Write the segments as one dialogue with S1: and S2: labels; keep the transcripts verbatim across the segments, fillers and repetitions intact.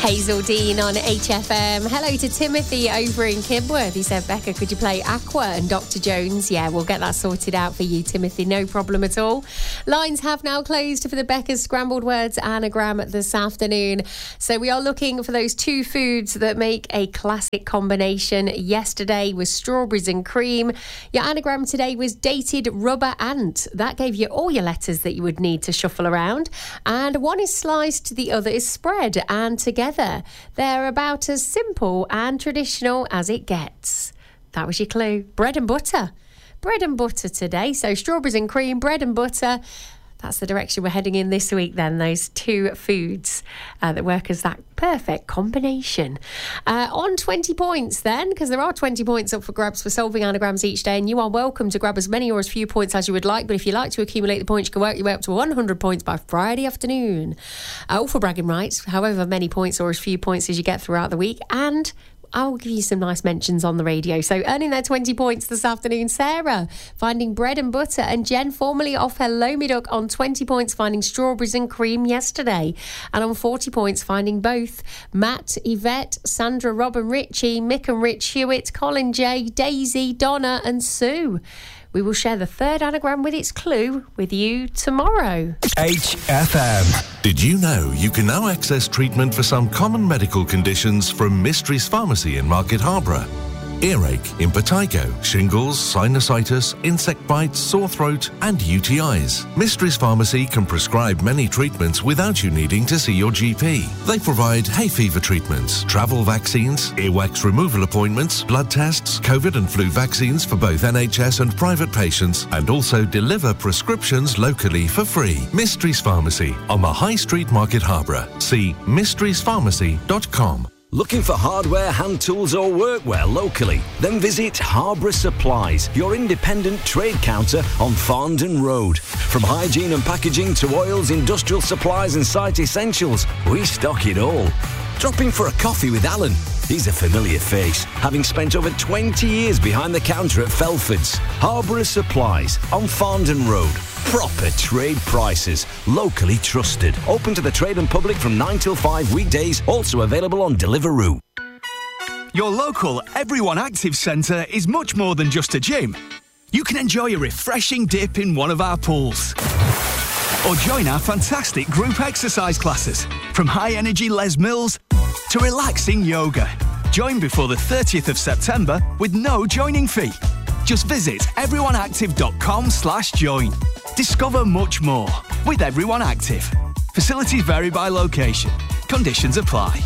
S1: Hazel Dean on H F M. Hello to Timothy over in Kibworth. He said, Becca, could you play Aqua and Doctor Jones? Yeah, we'll get that sorted out for you, Timothy. No problem at all. Lines have now closed for the Becca's Scrambled Words anagram this afternoon. So we are looking for those two foods that make a classic combination. Yesterday was strawberries and cream. Your anagram today was dated rubber ant. That gave you all your letters that you would need to shuffle around. And one is sliced, the other is spread, and together they're about as simple and traditional as it gets. That was your clue. Bread and butter. Bread and butter today. So strawberries and cream, bread and butter. That's the direction we're heading in this week then, those two foods uh, that work as that perfect combination. Uh, on twenty points then, because there are twenty points up for grabs for solving anagrams each day, and you are welcome to grab as many or as few points as you would like, but if you like to accumulate the points, you can work your way up to one hundred points by Friday afternoon. Uh, all for bragging rights, however many points or as few points as you get throughout the week, and I'll give you some nice mentions on the radio. So earning their twenty points this afternoon, Sarah finding bread and butter, and Jen formerly off Hello Me Duck on twenty points finding strawberries and cream yesterday, and on forty points finding both Matt, Yvette, Sandra, Rob and Richie, Mick and Rich Hewitt, Colin J, Daisy, Donna and Sue. We will share the third anagram with its clue with you tomorrow.
S2: H F M.
S3: Did you know you can now access treatment for some common medical conditions from Mysteries Pharmacy in Market Harborough? Earache, impetigo, shingles, sinusitis, insect bites, sore throat and U T Is. Mysteries Pharmacy can prescribe many treatments without you needing to see your G P. They provide hay fever treatments, travel vaccines, earwax removal appointments, blood tests, COVID and flu vaccines for both N H S and private patients, and also deliver prescriptions locally for free. Mysteries Pharmacy on the High Street, Market Harborough. See mysteries pharmacy dot com.
S2: Looking for hardware, hand tools or workwear locally? Then visit Harborough Supplies, your independent trade counter on Farndon Road. From hygiene and packaging to oils, industrial supplies and site essentials, we stock it all. Drop in for a coffee with Alan. He's a familiar face, having spent over twenty years behind the counter at Felford's. Harborough Supplies on Farndon Road. Proper trade prices, locally trusted. Open to the trade and public from nine till five weekdays, also available on Deliveroo.
S4: Your local Everyone Active Centre is much more than just a gym. You can enjoy a refreshing dip in one of our pools. Or join our fantastic group exercise classes, from high-energy Les Mills to relaxing yoga. Join before the thirtieth of September with no joining fee. Just visit everyoneactive.com slash join. Discover much more with Everyone Active. Facilities vary by location. Conditions apply.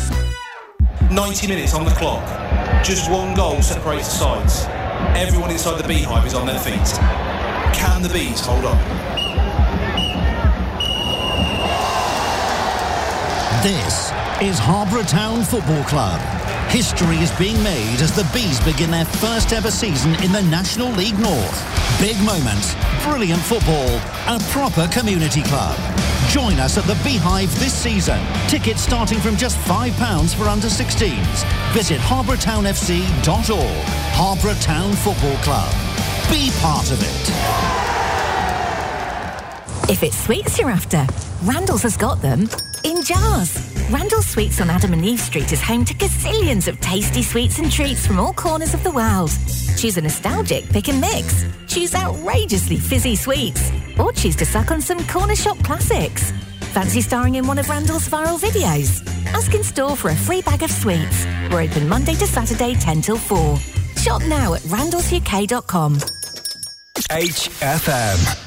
S5: ninety minutes on the clock. Just one goal separates the sides. Everyone inside the Beehive is on their feet. Can the Bees hold on?
S6: This is Harborough Town Football Club. History is being made as the Bees begin their first ever season in the National League North. Big moments, brilliant football, and a proper community club. Join us at the Beehive this season. Tickets starting from just five pounds for under sixteens. Visit harborough town f c dot org. Harborough Town Football Club. Be part of it.
S7: If it's sweets you're after, Randall's has got them in jars. Randall's Sweets on Adam and Eve Street is home to gazillions of tasty sweets and treats from all corners of the world. Choose a nostalgic pick and mix. Choose outrageously fizzy sweets. Or choose to suck on some corner shop classics. Fancy starring in one of Randall's viral videos? Ask in store for a free bag of sweets. We're open Monday to Saturday ten till four. Shop now at randalls u k dot com.
S2: H F M.